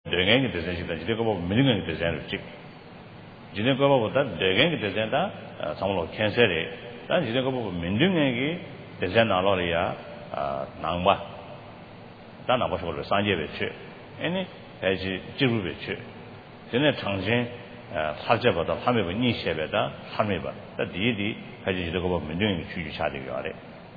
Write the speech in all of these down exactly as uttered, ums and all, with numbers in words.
대갱의 대전이다. 지대가 뭐 민중의 대전을 찍. 지대가 보다 대갱의 대전다 상로 캔슬에. 단 지대가 보고 민중의 대전 나로리아 낭바. 단 나버서로 산제베 치. 아니 해지 지루베 치. 전에 장진 사제보다 함에버 니셰베다 함에버. 다 디디 해지 지대가 보고 민중의 주주 차대가 아래.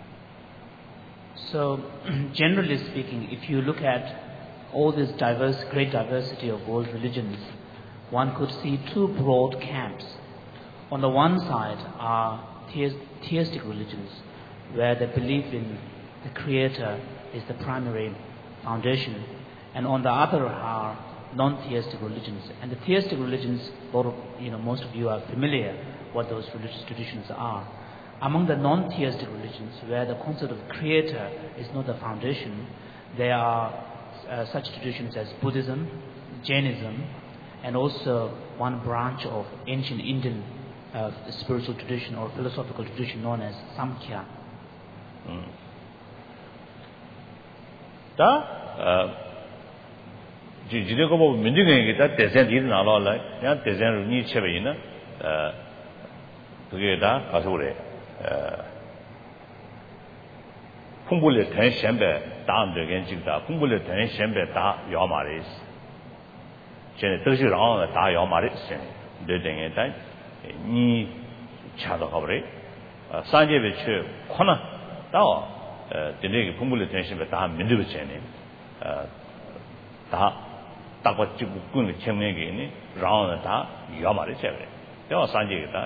So, generally speaking, if you look at all this diverse, great diversity of world religions, one could see two broad camps. On the one side are theistic religions, where the belief in the Creator is the primary foundation, and on the other are non-theistic religions. And the theistic religions, you know, most of you are familiar what those religious traditions are. Among the non-theistic religions, where the concept of Creator is not the foundation, there are uh, such traditions as Buddhism, Jainism, and also one branch of ancient Indian uh, spiritual tradition or philosophical tradition known as Samkhya. 다 지지대가 뭐 민중에게 다 대전이 나와라. 그냥 대전을 니체베 있는 어 그게 다 가서 그래. 공부를 된 선배 다음들은 지다 공부를 된 선배 다 야마리스 전에 뜻이랑 다 야마리스 되는 데 니 차도 가버리 산제베 치 코나 다 되게 공부를 된 선배 다 민들을 전에 다 딱고 찍고 끈을 채내게 있니 라운드 다 야마리스 그래. 저 산제가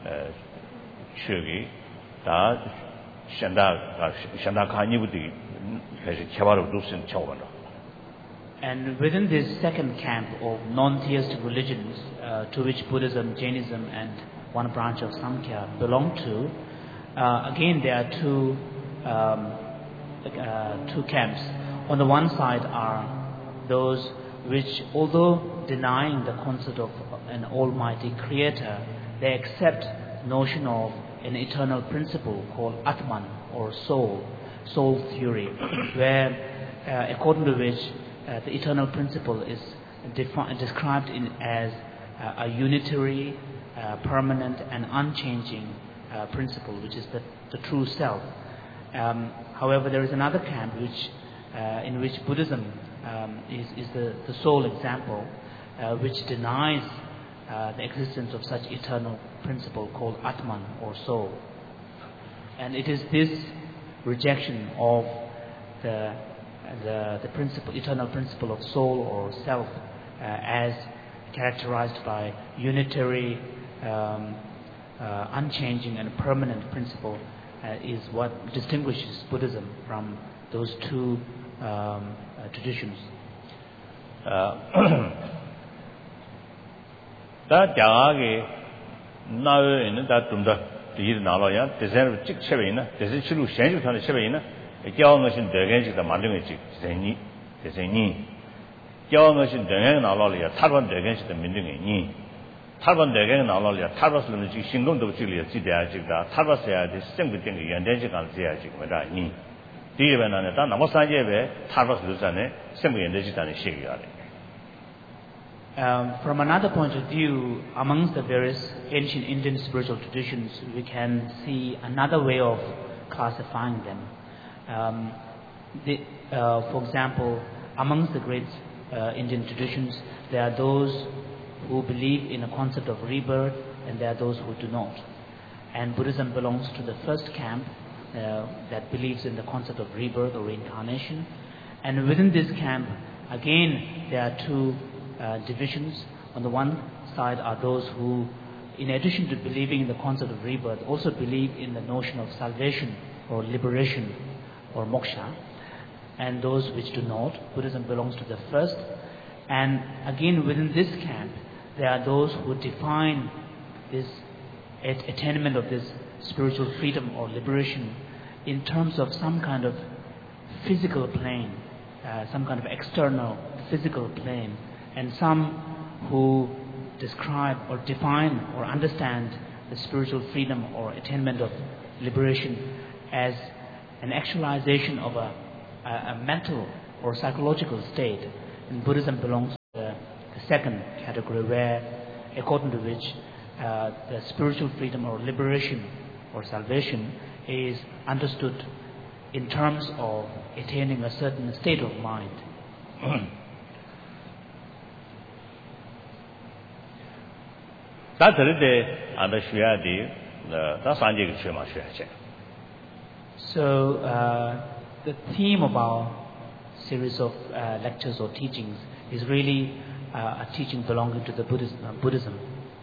최기 다 현다 현다 가니부디 그래서 개발을 돕는 차원으로. And within this second camp of non-theistic religions, uh, to which Buddhism, Jainism, and one branch of Samkhya belong to, uh, again there are two um, uh, two camps. On the one side are those which, although denying the concept of an almighty creator, they accept the notion of an eternal principle called Atman or soul, soul theory, where uh, according to which uh, the eternal principle is defi- described in as uh, a unitary, uh, permanent and unchanging uh, principle, which is the, the true self. Um, however, there is another camp which, uh, in which Buddhism um, is, is the, the sole example, uh, which denies Uh, the existence of such eternal principle called Atman or soul. And it is this rejection of the, the, the principle, eternal principle of soul or self uh, as characterized by unitary, um, uh, unchanging and permanent principle uh, is what distinguishes Buddhism from those two um, uh, traditions. Uh, 다 자가게 나외에는 다 좀더 뒤를 나눠야 대세를 찍체에 있는 대세 치료 현실선의 체에 있는 교원 것인 대개지다 만든 것이 대세니 대세니 교원 것인 대개 나눠야 탈번 대개지다 민중이니 탈번 대개 나눠야 탈버스는 지 신동도 지리에 지대야 지다 탈버스야 돼 생부된 게 연대지 간지야 지금 말이니 뒤에는 다 나머 산제에 탈버스도 전에 생부 연대지다는 시기가 Um, from another point of view, amongst the various ancient Indian spiritual traditions, we can see another way of classifying them. Um, the, uh, for example, amongst the great uh, Indian traditions, there are those who believe in a concept of rebirth, and there are those who do not. And Buddhism belongs to the first camp uh, that believes in the concept of rebirth or reincarnation. And within this camp, again, there are two Uh, divisions. On the one side are those who, in addition to believing in the concept of rebirth, also believe in the notion of salvation or liberation or moksha, and those which do not. Buddhism belongs to the first. And again, within this camp, there are those who define this attainment of this spiritual freedom or liberation in terms of some kind of physical plane, uh, some kind of external physical plane. And some who describe or define or understand the spiritual freedom or attainment of liberation as an actualization of a, a, a mental or psychological state. And Buddhism belongs the, the second category, where according to which uh, the spiritual freedom or liberation or salvation is understood in terms of attaining a certain state of mind. So uh, the theme of our series of uh, lectures or teachings is really uh, a teaching belonging to the Buddhism. Uh, Buddhism.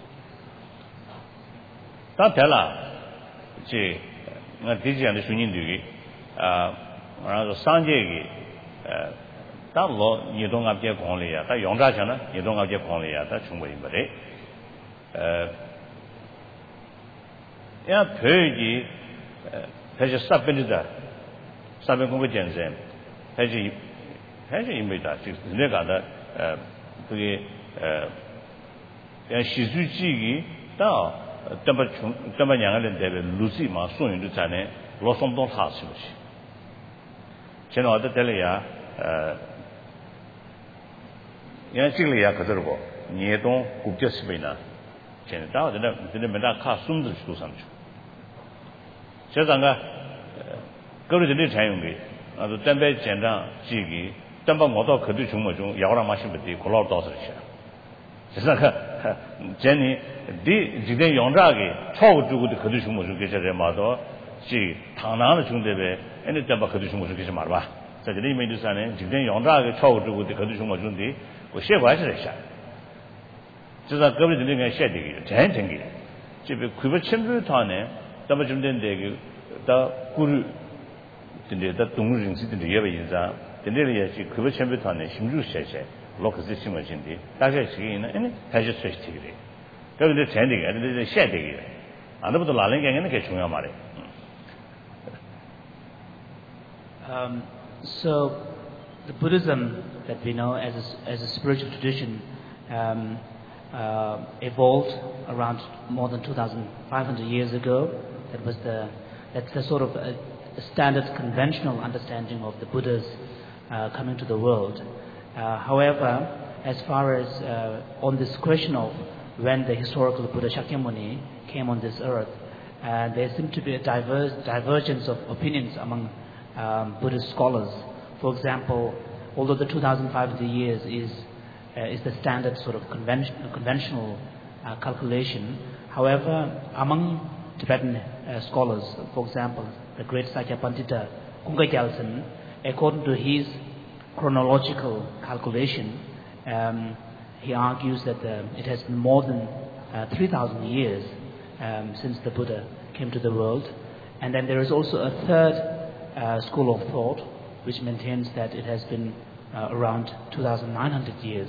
사실 sabbenida sabben 공부 전선 사실 사실 임의다 지금 내가 다 그게 어 시주지기 다 담바 담바 양을 대비 루시 마 소인도 전에 로송동 하시듯이 저는 어디 될래야 어 양식이야 그대로고 니동 국제스베이나 저는 다 어디나 근데 맨날 카 숨들 수도 삼죠 제가가 거기들 자용게 아주 담배 전장 지기 담바 모두 그들 중모 중 여러 마시면데 골로 도서시야 제가 제니 디 지대 용자게 초고 주고도 그들 중모 중 계셔야 마도 지 당나는 중대배 애네 담바 그들 중모 중 계셔 말 봐. 자 저리 메두산에 지대 용자게 초고 주고도 그들 중모 중데 그 셰과시래샤 제가 거기들 게 셰되게 전쟁게 집에 그거 침부터네 담바 좀 된데 다 구르 근데 다 동물 인식인데 예배 인자 근데 예시 그거 첨부터 하네 심주 셰셰 로크스 심어진데 다시 시기는 아니 다시 스위치기래 그런데 전되게 근데 셰되게 안부터 라는 게 아니는 게 중요한 말이에요. Um so the Buddhism that we know as a, as a spiritual tradition um uh, evolved around more than two thousand five hundred years ago. That was the that's the sort of a, a standard conventional understanding of the Buddhas uh, coming to the world. Uh, however, as far as uh, on this question of when the historical Buddha Shakyamuni came on this earth, uh, there seemed to be a diverse divergence of opinions among um, Buddhist scholars. For example, although the two thousand five hundred years is uh, is the standard sort of convention, conventional uh, calculation, however, among Tibetan uh, scholars, for example, the great Sakya Pandita Kunga Gyaltsen, according to his chronological calculation, um, he argues that uh, it has been more than uh, three thousand years um, since the Buddha came to the world. And then there is also a third uh, school of thought which maintains that it has been uh, around two thousand nine hundred years.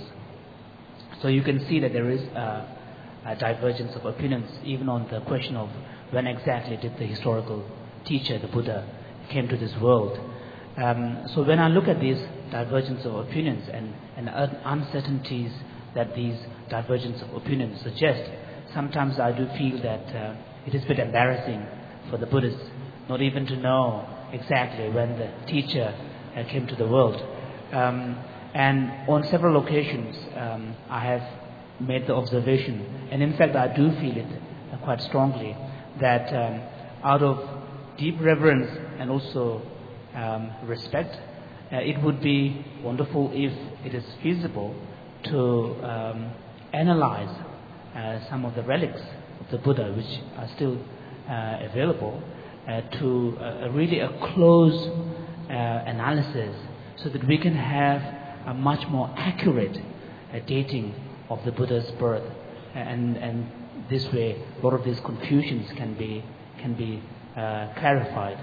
So you can see that there is uh, a divergence of opinions even on the question of when exactly did the historical teacher, the Buddha, came to this world. Um, so when I look at these divergence of opinions and, and uncertainties that these divergence of opinions suggest, sometimes I do feel that uh, it is a bit embarrassing for the Buddhists not even to know exactly when the teacher uh, came to the world. Um, and on several occasions um, I have made the observation, and in fact I do feel it uh, quite strongly, that um, out of deep reverence and also um, respect, uh, it would be wonderful if it is feasible to um, analyze uh, some of the relics of the Buddha which are still uh, available uh, to uh, really a close uh, analysis, so that we can have a much more accurate uh, dating of the Buddha's birth, and and this way a lot of these confusions can be can be uh, clarified.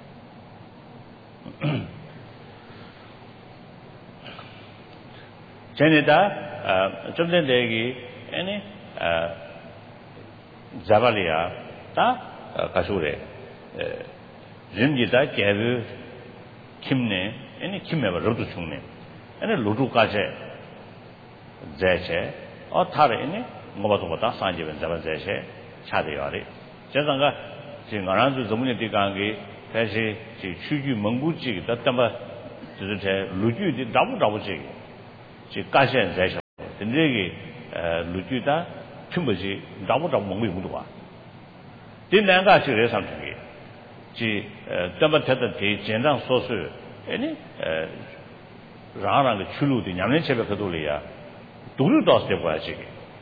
Janita 좀 된 얘기 아니 자발이야 다 가수래 림지다 개부 김네 아니 김매버 로도 중네 아니 로도까지 제체 어 타래니 뭐도 뭐다 산지변 잡은 제체 차대요리 제가가 지금 안한주 전문의 대강이 다시 지 추주蒙古籍的那么就是在陆剧的找不找不这个지 가시엔 제체 진짜게 루주다 춤버지 나무 나무 먹는 것도 와. 딘난가 시에 상태게. 지 담바타다 대 전장 소수 아니 라라가 출루도 냠내 제가 그돌이야. 돈을 더 쓰고 와야지.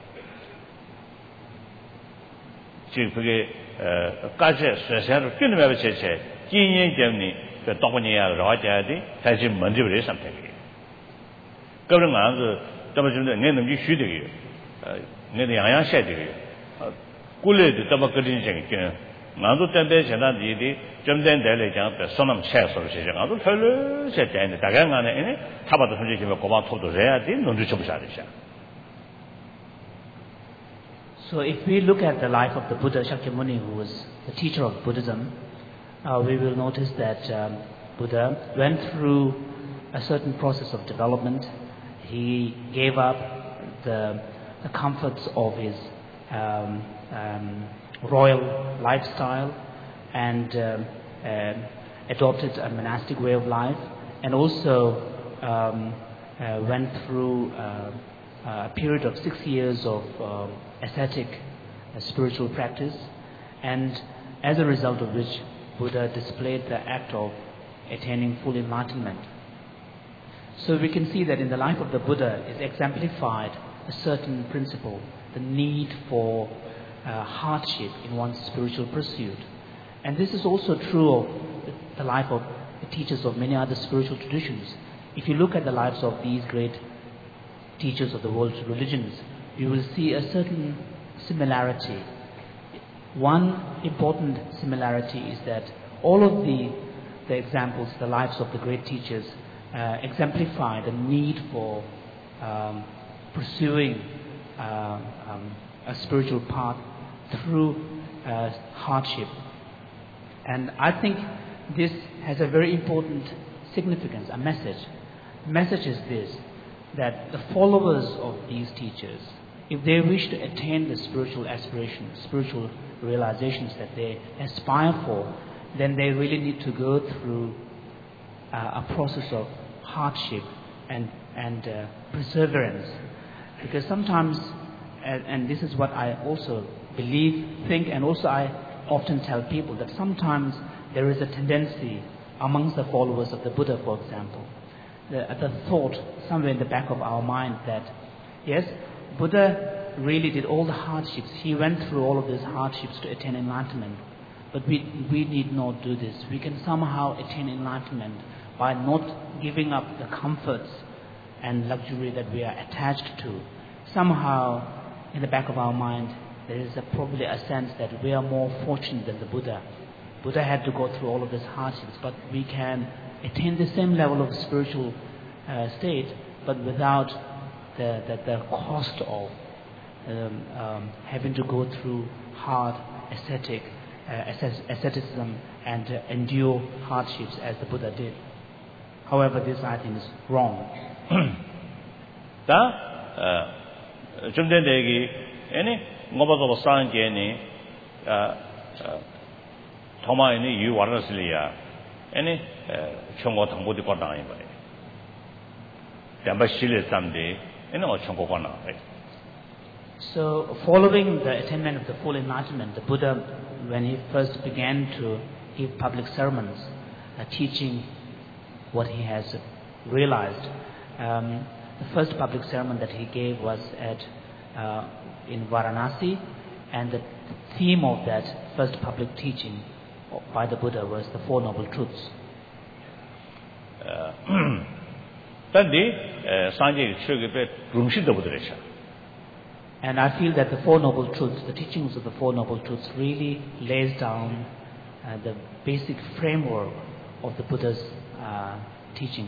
지금 그게 까지 세세로 끊으면 제체 진행 때문에 그 동원이야 라자야 돼. 다시 먼저 버려 상태게. 그런 거는 담아주는 내 능기 쉬되게. 내 양양 셔되게. 꿀레도 담아 그린 생이 나도 때문에 제가 이디 좀 된 데를 장 손놈 채서로 시작. 나도 별로 세대는 다간 안에 타바도 선지심에 고방 토도 해야 돼. 논주 좀 살이셔. So if we look at the life of the Buddha Shakyamuni, who was the teacher of Buddhism, uh, we will notice that um, Buddha went through a certain process of development. He gave up the, the comforts of his um, um, royal lifestyle and um, uh, adopted a monastic way of life, and also um, uh, went through uh, a period of six years of uh, ascetic uh, spiritual practice, and as a result of which Buddha displayed the act of attaining full enlightenment. So we can see that in the life of the Buddha is exemplified a certain principle, the need for uh, hardship in one's spiritual pursuit. And this is also true of the life of the teachers of many other spiritual traditions. If you look at the lives of these great teachers of the world's religions, you will see a certain similarity. One important similarity is that all of the, the examples, the lives of the great teachers, uh, exemplify the need for um, pursuing uh, um, a spiritual path through uh, hardship. And I think this has a very important significance, a message. The message is this, that the followers of these teachers, if they wish to attain the spiritual aspirations, spiritual realizations that they aspire for, then they really need to go through uh, a process of hardship and, and uh, perseverance. Because sometimes, and, and this is what I also believe, think, and also I often tell people, that sometimes there is a tendency amongst the followers of the Buddha, for example, the, the thought somewhere in the back of our mind that, yes, Buddha really did all the hardships. He went through all of these hardships to attain enlightenment. But we, we need not do this. We can somehow attain enlightenment by not giving up the comforts and luxury that we are attached to. Somehow, in the back of our mind, there is a, probably a sense that we are more fortunate than the Buddha. Buddha had to go through all of these hardships, but we can attain the same level of spiritual uh, state, but without the, the, the cost of um, um, having to go through hard ascetic uh, asceticism and uh, endure hardships as the Buddha did. However, this I think is wrong. 다 좀 된 얘기 아니 뭐가도 상계니 아 도마이니 유와르슬리아 아니 총고 당보디 거다이 버리 담바 실레 삼데 아니 어 총고 거나. So, following the attainment of the full enlightenment, the Buddha, when he first began to give public sermons, uh, teaching what he has realized, um, the first public sermon that he gave was at uh, in Varanasi, and the theme of that first public teaching by the Buddha was the Four Noble Truths. And I feel that the Four Noble Truths, the teachings of the Four Noble Truths, really lays down uh, the basic framework of the Buddha's uh, teaching.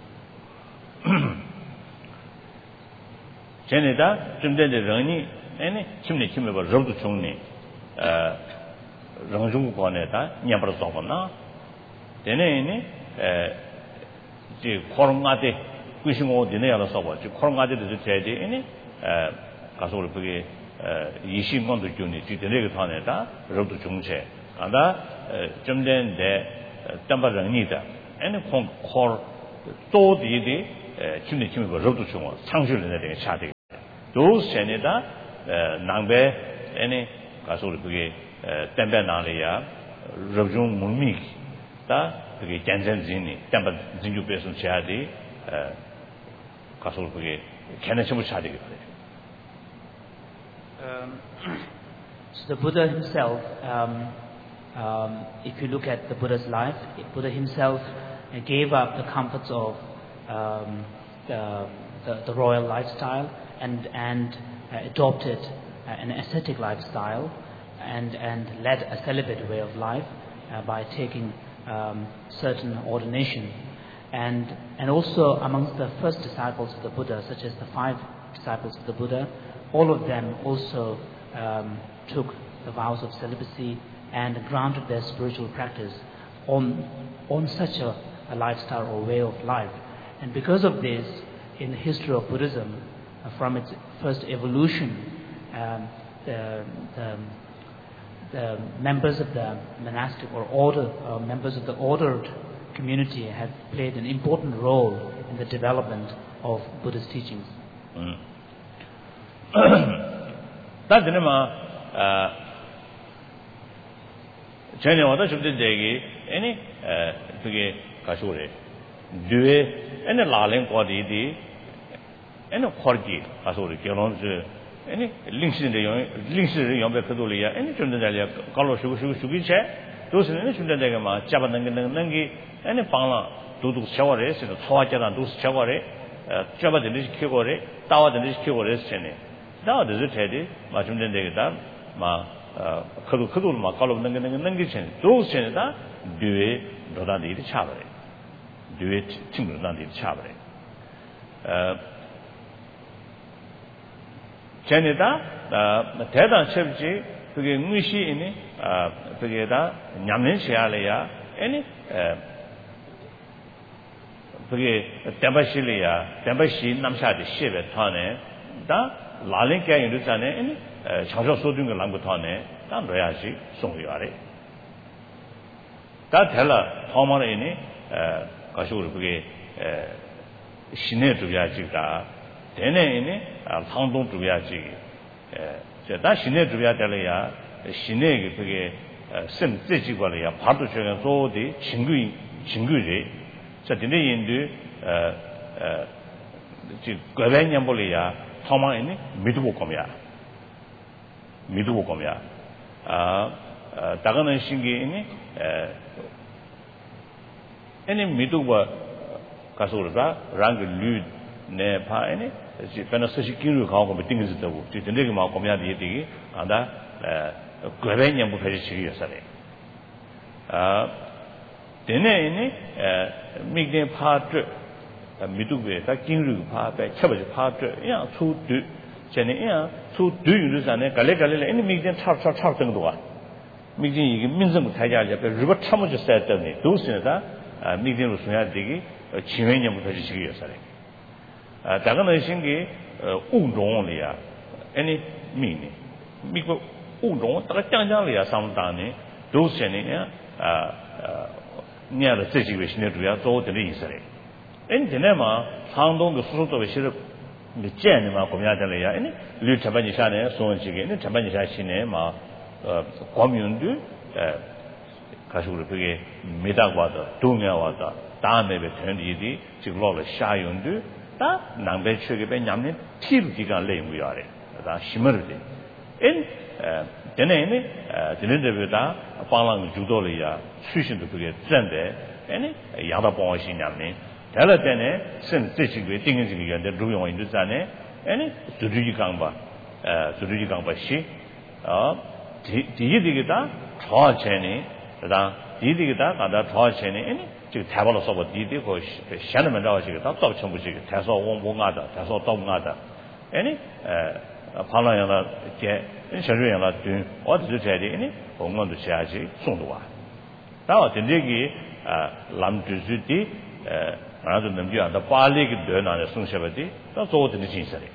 전에다 좀 전에 런이 아니 침내 침내 봐 저도 중니 어 런중권에다 냐버서 잡았나 되네니 에 이제 코로나데 꾸싱고 되네야로 써봐. 지 코로나데도 돼야지 아니 에 가서 우리 그게 이십 년도 중에 뒤되게 타네다 저도 중체 아다 좀 전에 담바런이다 아니 콩콜 또디디 침내 침내 봐 저도 중어 상실을 내게 차대 those Senata, Nangbe, any Kasur Pugay, Tempenalia, Rojun Mumik, da Pugay Jansen Zini, Temper Zinju Person Chadi, Kasur Pugay, Kanachum Chadi. So the Buddha himself, um, um, if you look at the Buddha's life, Buddha himself gave up the comforts of um, the, the, the royal lifestyle and, and uh, adopted uh, an ascetic lifestyle and, and led a celibate way of life uh, by taking um, certain ordination. And, and also amongst the first disciples of the Buddha, such as the five disciples of the Buddha, all of them also um, took the vows of celibacy and grounded their spiritual practice on, on such a, a lifestyle or way of life. And because of this, in the history of Buddhism, uh, from its first evolution, um, the, the, the members of the monastic or order, uh, members of the ordered community have played an important role in the development of Buddhist teachings. Mm. That uh China was a day, any Pigay Kashure. Do any Laling Quadi, any Porgy, Kasuri, Kilons, any links in the links in the Yombe Kadulia, any Chundalia, Kalo Shugiche, those in any Chundagama, Chabanangi, any Pala, Dudu Shaware, and Twaja and Dus Shaware, Jabba the Lish Kigore, Tower the Lish Kigore, now the Zutedi, Machundan Degata, Ma Kadu Kadu, Ma Kalo Nangan, those Senata, do it, Dodandi the Chavare. Do it, Timurandi the Chavare. Senata, Teda Chevji, to get Mushi in it, to get Yamin Shialea, any Tabashilia, Tabashi, Namsha, the Shiva Tane, da Lalinka in Rusane, any Chajo Sodung Langutane, Dan Reashi, Songyare. That Hella, Homer in it, Kashur Puge, Shine to Yajika, Tene in it, Tandon to Yaji. That Shine to Yatalia, Shine Puge, Sim Tijivalia, Patucha, so the Chingui, Chingui. So the Indu Gavanyambolia, Toma in Midukomia. Midukomia. Dagana Shingi in any Miduba Kasurga, Rang Lud Nepa any, she Penasashi Kiru Hong of things to the Nigma Comia Digi, and that Gavanyam Bukashi Sare. Dene make them part Midugwe, that King part, Cabbage part, yeah, two do, Jenny, two do you and a Galega, any make them chart, chart, chart, and do. Making Minzum Taja, but River Tamuja said to me, those in that, making Rusuna Digi, Chimanium Kajishi, sorry. Dagana Shingi, Udonlia, any meaning. Because Udon, Tajanjalia, some dani, those sending, near the situation that we are told to Israel. In Geneva, Handon the fruit of a ship, the Geneva Communitalia, any Lu Tabanishane, so and again, the Tabanishine, commune du Kashurpige, Medawata, Tunga water, Dame Betendi, Chiglola Shayundu, that Nambe Sugar Yamin, Til Gigan Lame we are, that Shimmerdi. In Denene, Denendevita, Palang Judolia, Susan to get Zende, any Yada Boy Shinami, Telatene, send Tichigwe, things in the Ruyon in the Zane, any Sudujikamba, Sudujikamba she, Digita, Torcheni, Digita, and that Torcheni, any to Tavalos of a Didi, or Shannon Dawshika, Top Chamushik, Tasso Wongada, Tasso Tomada, any Palayana, Shariana, or the Teddy, any, or one to Shaji, Sundua. Now, the Digi, Lam Tuzuti, another than you, and the Pali, the Sun Shabati, that's all the necessary.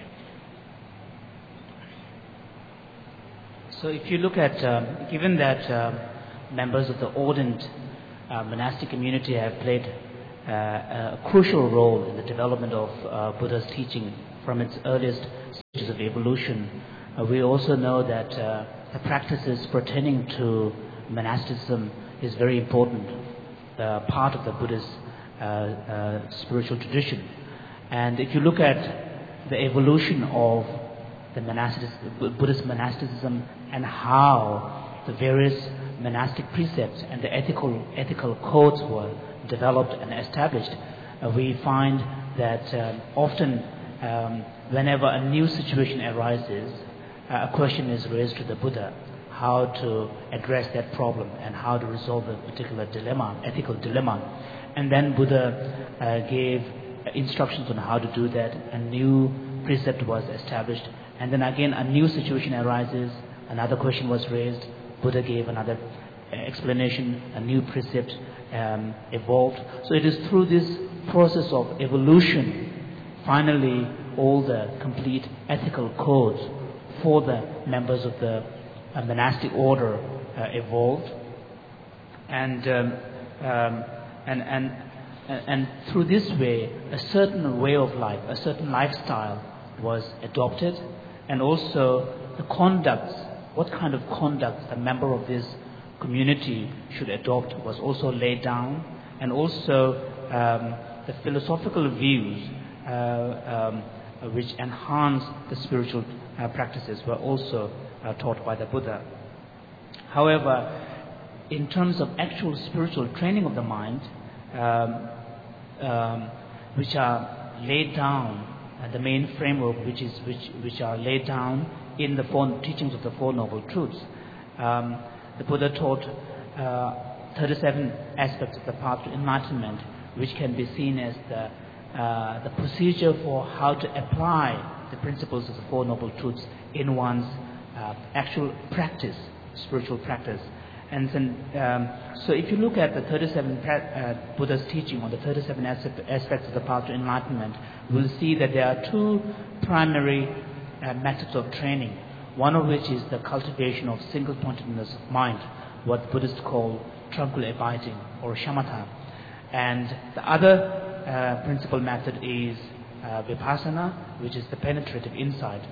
So if you look at, um, given that um, members of the ordained uh, monastic community have played uh, a crucial role in the development of uh, Buddha's teaching from its earliest stages of evolution, uh, we also know that uh, the practices pertaining to monasticism is very important uh, part of the Buddhist uh, uh, spiritual tradition. And if you look at the evolution of the monasticism, Buddhist monasticism, and how the various monastic precepts and the ethical ethical codes were developed and established, uh, we find that um, often um, whenever a new situation arises, uh, a question is raised to the Buddha, how to address that problem and how to resolve a particular dilemma, ethical dilemma. And then Buddha uh, gave instructions on how to do that. A new precept was established, and then again a new situation arises, another question was raised, Buddha gave another explanation, a new precept um, evolved. So it is through this process of evolution, finally all the complete ethical codes for the members of the uh, monastic order uh, evolved, and um, um, and and and through this way a certain way of life, a certain lifestyle was adopted, and also the conducts, what kind of conduct a member of this community should adopt was also laid down, and also um, the philosophical views uh, um, which enhance the spiritual uh, practices were also uh, taught by the Buddha. However, in terms of actual spiritual training of the mind, um, um, which are laid down, uh, the main framework which is which which are laid down in the four teachings of the Four Noble Truths, um, the Buddha taught uh, thirty-seven aspects of the path to enlightenment, which can be seen as the uh, the procedure for how to apply the principles of the Four Noble Truths in one's uh, actual practice, spiritual practice. And then, um, so if you look at the thirty-seven uh, Buddha's teaching on the thirty-seven aspects of the path to enlightenment, we'll see that there are two primary uh, methods of training. One of which is the cultivation of single-pointedness of mind, what Buddhists call tranquil abiding or shamatha. And the other uh, principal method is uh, vipassana, which is the penetrative insight.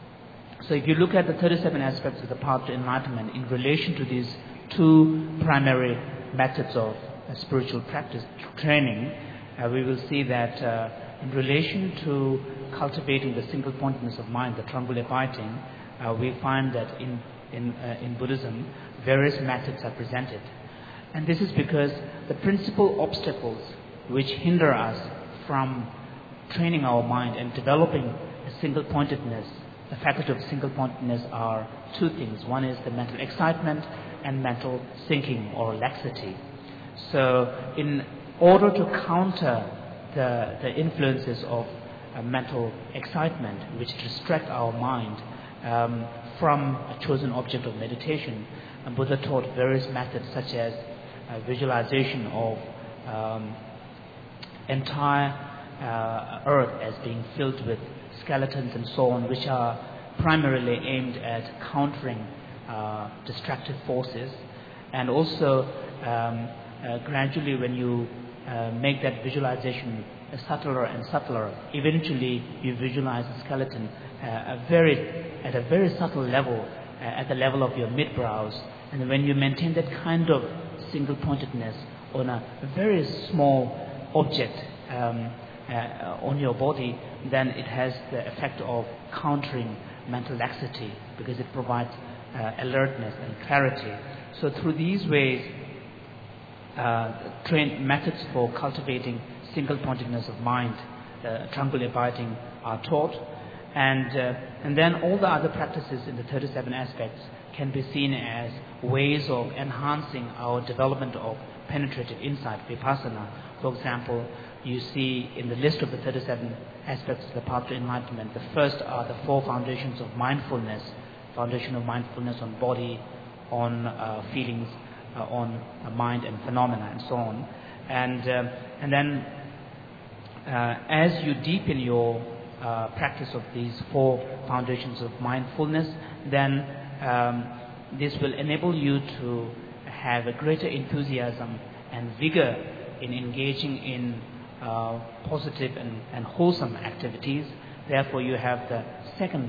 So if you look at the thirty-seven aspects of the path to enlightenment in relation to these two primary methods of uh, spiritual practice training, uh, we will see that uh, in relation to cultivating the single-pointedness of mind, the tranquil abiding, Uh, we find that in in, uh, in Buddhism, various methods are presented, and this is because the principal obstacles which hinder us from training our mind and developing a single-pointedness, the faculty of single-pointedness, are two things. One is the mental excitement and mental sinking or laxity. So, in order to counter the the influences of uh, mental excitement, which distract our mind Um, from a chosen object of meditation, and Buddha taught various methods such as uh, visualization of um, entire uh, earth as being filled with skeletons and so on, which are primarily aimed at countering uh, destructive forces. And also um, uh, gradually when you uh, make that visualization subtler and subtler, eventually you visualize a skeleton uh, a very at a very subtle level, uh, at the level of your mid-brows. And when you maintain that kind of single-pointedness on a very small object um, uh, on your body, then it has the effect of countering mental laxity, because it provides uh, alertness and clarity. So through these ways, uh, train methods for cultivating single-pointedness of mind, uh, tranquil abiding, are taught. And uh, and then all the other practices in the thirty-seven aspects can be seen as ways of enhancing our development of penetrative insight, vipassana. For example, you see in the list of the thirty-seven aspects of the path to enlightenment, the first are the four foundations of mindfulness, foundation of mindfulness on body, on uh, feelings, uh, on uh, mind and phenomena, and so on. And uh, and then uh, as you deepen your Uh, practice of these four foundations of mindfulness, then um, this will enable you to have a greater enthusiasm and vigor in engaging in uh, positive and, and wholesome activities. Therefore, you have the second